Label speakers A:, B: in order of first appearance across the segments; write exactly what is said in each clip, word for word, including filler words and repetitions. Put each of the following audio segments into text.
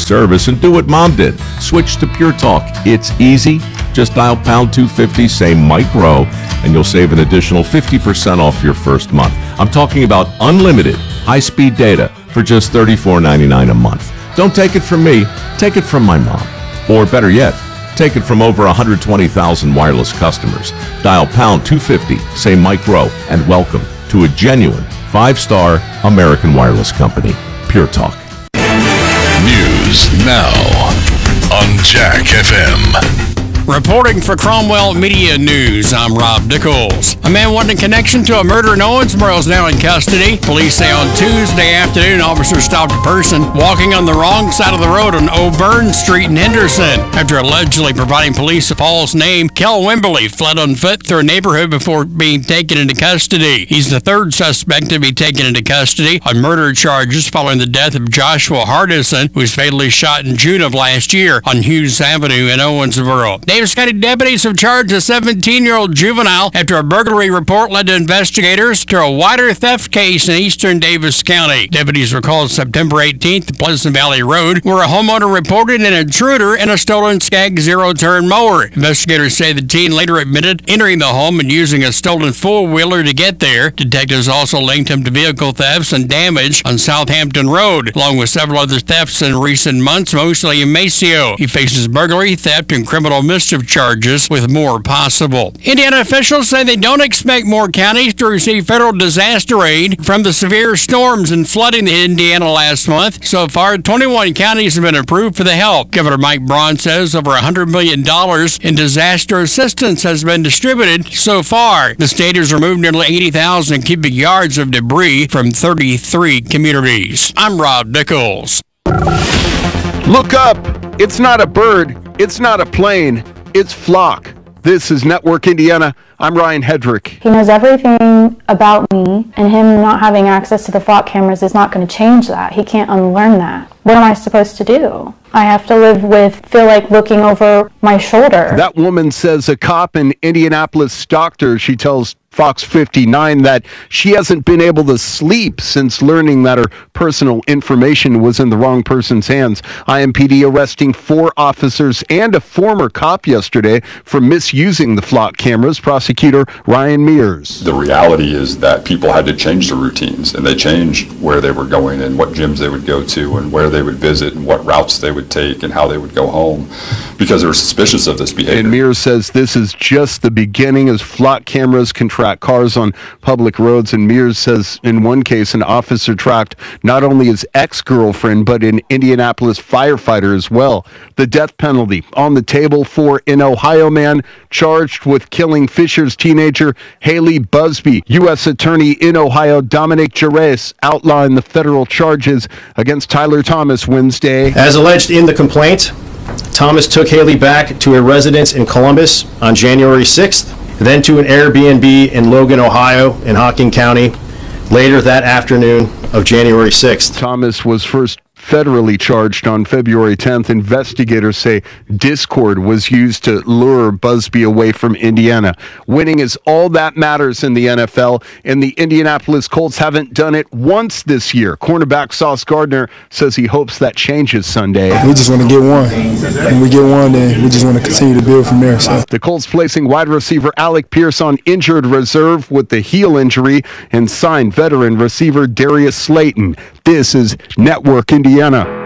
A: service and do what Mom did. Switch to Pure Talk. It's easy. Just dial pound two fifty, say Mike Rowe, and you'll save an additional fifty percent off your first month. I'm talking about unlimited high-speed data for just thirty-four ninety-nine a month. Don't take it from me, take it from my mom. Or better yet, take it from over one hundred twenty thousand wireless customers. Dial pound two fifty, say Mike Rowe, and welcome to a genuine five-star American wireless company, Pure Talk.
B: News now on Jack F M.
C: Reporting for Cromwell Media News, I'm Rob Nichols. A man wanting connection to a murder in Owensboro is now in custody. Police say on Tuesday afternoon, officers stopped a person walking on the wrong side of the road on O'Byrne Street in Henderson. After allegedly providing police a false name, Kel Wimberly fled on foot through a neighborhood before being taken into custody. He's the third suspect to be taken into custody on murder charges following the death of Joshua Hardison, who was fatally shot in June of last year on Hughes Avenue in Owensboro. Davis County deputies have charged a seventeen-year-old juvenile after a burglary report led to investigators to a wider theft case in eastern Davis County. Deputies were called September eighteenth to Pleasant Valley Road, where a homeowner reported an intruder in a stolen Skag zero-turn mower. Investigators say the teen later admitted entering the home and using a stolen four-wheeler to get there. Detectives also linked him to vehicle thefts and damage on Southampton Road, along with several other thefts in recent months, mostly in Maceo. He faces burglary, theft, and criminal mischief charges, with more possible. Indiana officials say they don't expect more counties to receive federal disaster aid from the severe storms and flooding in Indiana last month. So far, twenty-one counties have been approved for the help. Governor Mike Braun says over one hundred million dollars in disaster assistance has been distributed so far. The state has removed nearly eighty thousand cubic yards of debris from thirty-three communities. I'm Rob Nichols.
D: Look up. It's not a bird. It's not a plane. It's Flock. This is Network Indiana. I'm Ryan Hedrick.
E: He knows everything about me, and him not having access to the Flock cameras is not going to change that. He can't unlearn that. What am I supposed to do? I have to live with, feel like looking over my shoulder.
D: That woman says a cop in Indianapolis stalked her. She tells Fox fifty-nine that she hasn't been able to sleep since learning that her personal information was in the wrong person's hands. I M P D arresting four officers and a former cop yesterday for misusing the Flock cameras. Prosecutor Ryan Mears.
F: The reality is that people had to change their routines, and they changed where they were going and what gyms they would go to and where they would visit and what routes they would take and how they would go home because they were suspicious of this behavior.
D: And Mears says this is just the beginning as Flock cameras can track cars on public roads. And Mears says in one case, an officer tracked not only his ex-girlfriend, but an Indianapolis firefighter as well. The death penalty on the table for an Ohio man charged with killing Fisher's teenager, Haley Busby. U S Attorney in Ohio, Dominic Jerez, outlined the federal charges against Tyler Thomas Wednesday.
G: As alleged in the complaint, Thomas took Haley back to a residence in Columbus on January sixth, then to an Airbnb in Logan, Ohio, in Hocking County, later that afternoon of January sixth.
D: Thomas was first federally charged on February tenth. Investigators say Discord was used to lure Busby away from Indiana. Winning is all that matters in the N F L, and the Indianapolis Colts haven't done it once this year. Cornerback Sauce Gardner says he hopes that changes Sunday.
H: We just want to get one. When we get one, then we just want to continue to build from there. So.
D: The Colts placing wide receiver Alec Pierce on injured reserve with the heel injury and signed veteran receiver Darius Slayton. This is Network Indiana.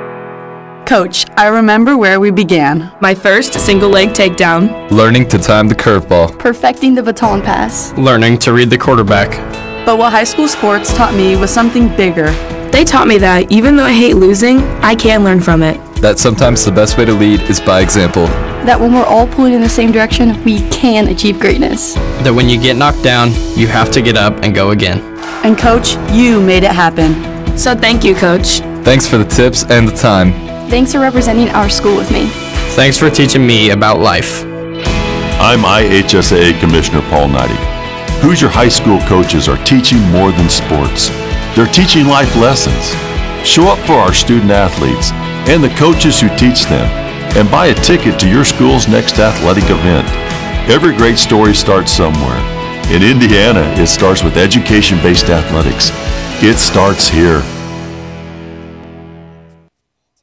I: Coach, I remember where we began. My first single leg takedown.
J: Learning to time the curveball.
K: Perfecting the baton pass.
J: Learning to read the quarterback.
I: But what high school sports taught me was something bigger.
K: They taught me that even though I hate losing, I can learn from it.
J: That sometimes the best way to lead is by example.
K: That when we're all pulling in the same direction, we can achieve greatness.
L: That when you get knocked down, you have to get up and go again.
I: And Coach, you made it happen.
K: So thank you, Coach.
J: Thanks for the tips and the time.
K: Thanks for representing our school with me.
L: Thanks for teaching me about life.
M: I'm I H S A A Commissioner Paul Knighty. Hoosier High School coaches are teaching more than sports. They're teaching life lessons. Show up for our student athletes and the coaches who teach them, and buy a ticket to your school's next athletic event. Every great story starts somewhere. In Indiana, it starts with education-based athletics. It starts here.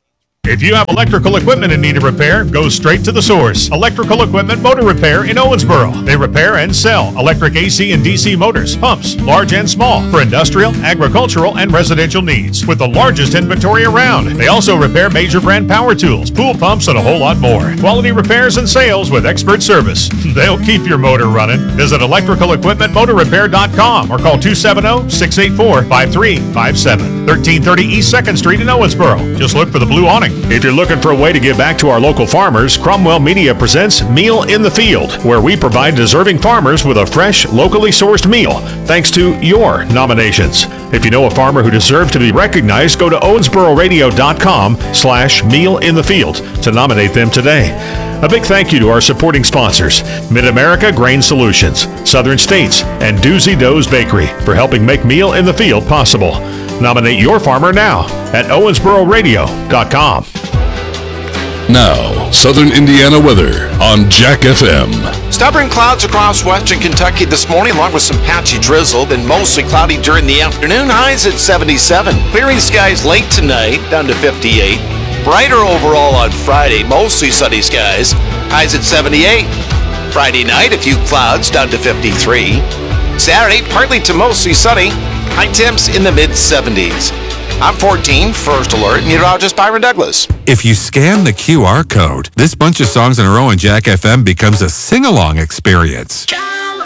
N: If you have electrical equipment in need of repair, go straight to the source. Electrical Equipment Motor Repair in Owensboro. They repair and sell electric A C and D C motors, pumps, large and small, for industrial, agricultural, and residential needs, with the largest inventory around. They also repair major brand power tools, pool pumps, and a whole lot more. Quality repairs and sales with expert service. They'll keep your motor running. Visit electrical equipment motor repair dot com or call two seven zero, six eight four, five three five seven. thirteen thirty East second Street in Owensboro. Just look for the blue awning. If you're looking for a way to give back to our local farmers, Cromwell Media presents Meal in the Field, where we provide deserving farmers with a fresh, locally sourced meal, thanks to your nominations. If you know a farmer who deserves to be recognized, go to owensboro radio dot com slash meal in the field to nominate them today. A big thank you to our supporting sponsors, Mid-America Grain Solutions, Southern States, and Doozy Doe's Bakery for helping make Meal in the Field possible. Nominate your farmer now at owensboro radio dot com.
B: Now, Southern Indiana weather on Jack F M.
O: Stubborn clouds across western Kentucky this morning, along with some patchy drizzle, then mostly cloudy during the afternoon, highs at seventy-seven. Clearing skies late tonight, down to fifty-eight. Brighter overall on Friday, mostly sunny skies, highs at seventy-eight. Friday night, a few clouds, down to fifty-three. Saturday, partly to mostly sunny, high temps in the mid-seventies. I'm fourteen, First Alert, meteorologist Byron Douglas.
P: If you scan the Q R code, this bunch of songs in a row on Jack F M becomes a sing-along experience.